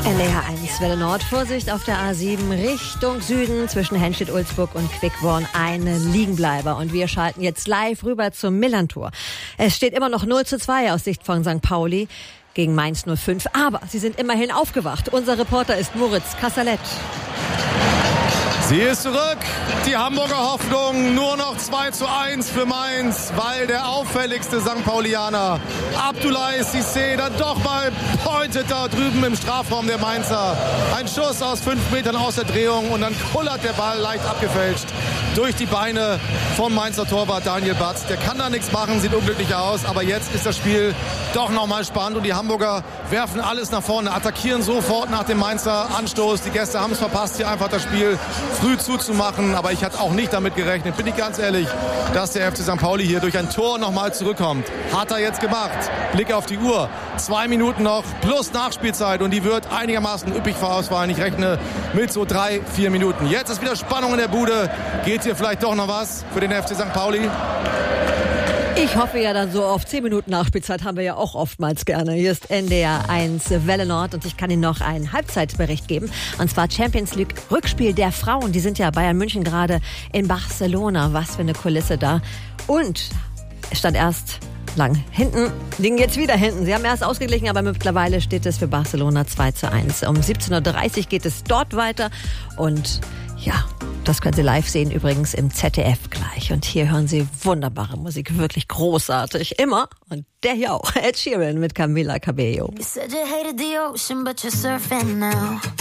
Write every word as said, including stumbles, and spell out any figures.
N D R eins Welle Nord. Vorsicht auf der A sieben Richtung Süden zwischen Henstedt-Ulzburg und Quickborn. Eine Liegenbleiber. Und wir schalten jetzt live rüber zum Millantor. Es steht immer noch null zu zwei aus Sicht von Sankt Pauli gegen Mainz null fünf. Aber sie sind immerhin aufgewacht. Unser Reporter ist Moritz Kassalet. Sie ist zurück, die Hamburger Hoffnung, nur noch zwei zu eins für Mainz, weil der auffälligste Sankt Paulianer, Abdoulaye Cissé, dann doch mal pointet da drüben im Strafraum der Mainzer. Ein Schuss aus fünf Metern aus der Drehung und dann kullert der Ball leicht abgefälscht durch die Beine vom Mainzer Torwart Daniel Batz. Der kann da nichts machen, sieht unglücklich aus, aber jetzt ist das Spiel doch nochmal spannend und die Hamburger werfen alles nach vorne, attackieren sofort nach dem Mainzer Anstoß. Die Gäste haben es verpasst, hier einfach das Spiel früh zuzumachen, aber ich hatte auch nicht damit gerechnet, bin ich ganz ehrlich, dass der F C Sankt Pauli hier durch ein Tor nochmal zurückkommt. Hat er jetzt gemacht. Blick auf die Uhr. Zwei Minuten noch plus Nachspielzeit und die wird einigermaßen üppig vorausfallen. Ich rechne mit so drei, vier Minuten. Jetzt ist wieder Spannung in der Bude. Geht hier vielleicht doch noch was für den F C Sankt Pauli? Ich hoffe ja dann so auf zehn Minuten Nachspielzeit haben wir ja auch oftmals gerne. Hier ist N D R eins Welle Nord und ich kann Ihnen noch einen Halbzeitbericht geben. Und zwar Champions League Rückspiel der Frauen. Die sind ja Bayern München gerade in Barcelona. Was für eine Kulisse da. Und es stand erst lang hinten, liegen jetzt wieder hinten. Sie haben erst ausgeglichen, aber mittlerweile steht es für Barcelona zwei zu eins. Um siebzehn Uhr dreißig geht es dort weiter und ja, das können Sie live sehen, übrigens im Z D F gleich. Und hier hören Sie wunderbare Musik, wirklich großartig, immer. Und der hier auch, Ed Sheeran mit Camila Cabello. You said you hated the ocean, but you're surfing now.